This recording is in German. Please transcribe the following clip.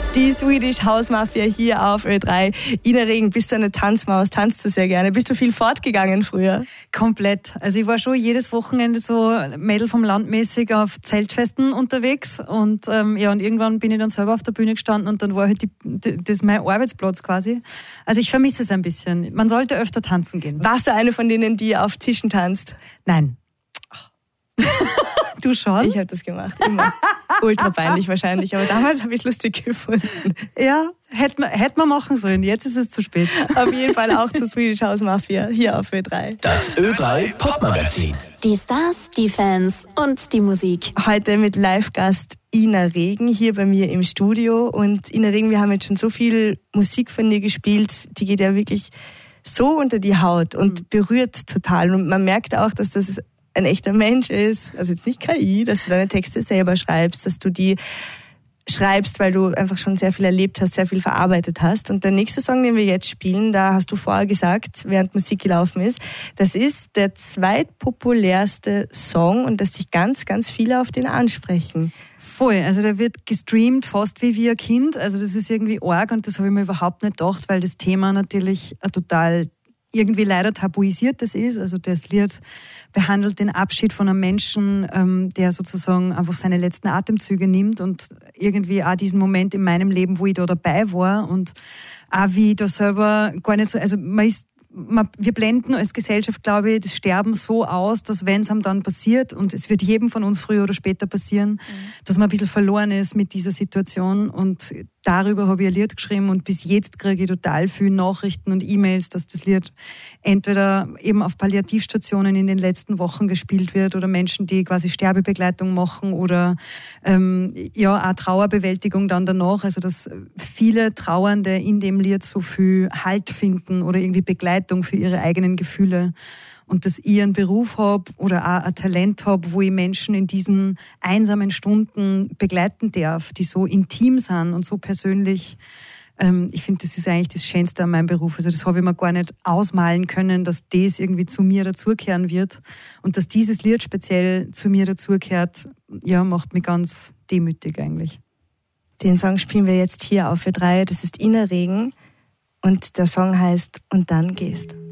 Die Swedish House Mafia hier auf Ö3. Ina Regen, bist du eine Tanzmaus? Tanzt du sehr gerne? Bist du viel fortgegangen früher? Komplett. Also ich war schon jedes Wochenende so Mädel vom Land mäßig auf Zeltfesten unterwegs und und irgendwann bin ich dann selber auf der Bühne gestanden und dann war halt das mein Arbeitsplatz quasi. Also ich vermisse es ein bisschen. Man sollte öfter tanzen gehen. Warst du eine von denen, die auf Tischen tanzt? Nein. Du schon? Ich habe das gemacht, immer. Ultra peinlich wahrscheinlich, aber damals habe ich es lustig gefunden. Ja, hätte man machen sollen. Jetzt ist es zu spät. Auf jeden Fall auch zur Swedish House Mafia hier auf Ö3. Das Ö3 Popmagazin. Die Stars, die Fans und die Musik. Heute mit Live-Gast Ina Regen hier bei mir im Studio. Und Ina Regen, wir haben jetzt schon so viel Musik von dir gespielt, die geht ja wirklich so unter die Haut und berührt total. Und man merkt auch, dass das ein echter Mensch ist, also jetzt nicht KI, dass du deine Texte selber schreibst, dass du die schreibst, weil du einfach schon sehr viel erlebt hast, sehr viel verarbeitet hast. Und der nächste Song, den wir jetzt spielen, da hast du vorher gesagt, während Musik gelaufen ist, das ist der zweitpopulärste Song und dass sich ganz, ganz viele auf den ansprechen. Voll, also der wird gestreamt fast wie ein Kind, also das ist irgendwie arg und das habe ich mir überhaupt nicht gedacht, weil das Thema natürlich total irgendwie leider tabuisiert das ist. Also das Lied behandelt den Abschied von einem Menschen, der sozusagen einfach seine letzten Atemzüge nimmt und irgendwie auch diesen Moment in meinem Leben, wo ich da dabei war und auch wie ich da selber gar nicht so, also wir blenden als Gesellschaft, glaube ich, das Sterben so aus, dass wenn es einem dann passiert, und es wird jedem von uns früher oder später passieren, dass man ein bisschen verloren ist mit dieser Situation. Und darüber habe ich ein Lied geschrieben und bis jetzt kriege ich total viele Nachrichten und E-Mails, dass das Lied entweder eben auf Palliativstationen in den letzten Wochen gespielt wird oder Menschen, die quasi Sterbebegleitung machen oder auch Trauerbewältigung dann danach. Also dass viele Trauernde in dem Lied so viel Halt finden oder irgendwie Begleitung für ihre eigenen Gefühle. Und dass ich einen Beruf habe oder auch ein Talent habe, wo ich Menschen in diesen einsamen Stunden begleiten darf, die so intim sind und so persönlich. Ich finde, das ist eigentlich das Schönste an meinem Beruf. Also das habe ich mir gar nicht ausmalen können, dass das irgendwie zu mir dazugehören wird. Und dass dieses Lied speziell zu mir dazugehört, ja, macht mich ganz demütig eigentlich. Den Song spielen wir jetzt hier auf Ö3. Das ist Ina Regen und der Song heißt Und dann gehst.